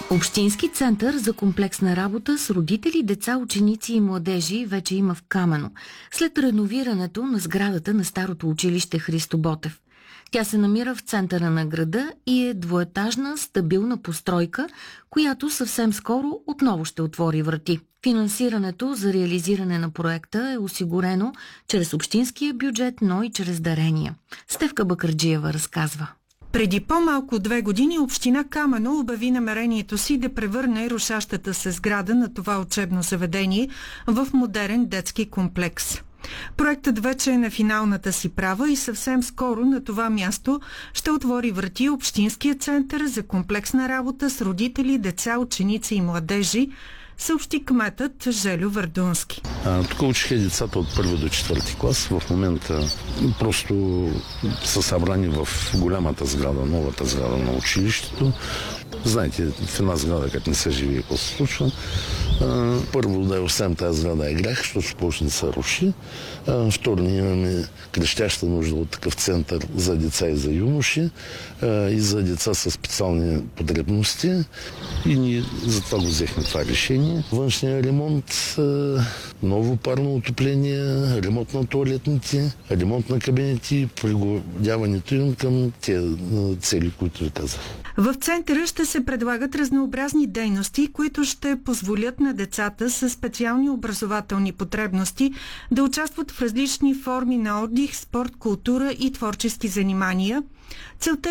Общински център за комплексна работа с родители, деца, ученици и младежи вече има в Камено, след реновирането на сградата на старото училище Христо Ботев. Тя се намира в центъра на града и е двоетажна, стабилна постройка, която съвсем скоро отново ще отвори врати. Финансирането за реализиране на проекта е осигурено чрез общинския бюджет, но и чрез дарения. Стефка Бакърджиева разказва. Преди по-малко от 2 години община Камено обяви намерението си да превърне рушащата се сграда на това учебно заведение в модерен детски комплекс. Проектът вече е на финалната си права и съвсем скоро на това място ще отвори врати Общинския център за комплексна работа с родители, деца, ученици и младежи, съобщи кметът Желю Вардунски. Тук учиха децата от 1 до 4 клас. В момента просто са събрани в голямата сграда, новата сграда на училището. Знаете, в една сграда как не се живи, какво се случва. Първо, да оставим тази сграда е грях, защото ще почне да се руши. Второ, ние имаме крещяща нужда от такъв център за деца и за юноши и за деца с специални потребности. И ние затова го взехме това решение. Външния ремонт, ново парно отопление, ремонт на тоалетните, ремонт на кабинети, пригодяването им към тези цели, които ви казах. В центъра ще се предлагат разнообразни дейности, които ще позволят на децата с специални образователни потребности да участват в различни форми на отдих, спорт, култура и творчески занимания. Целта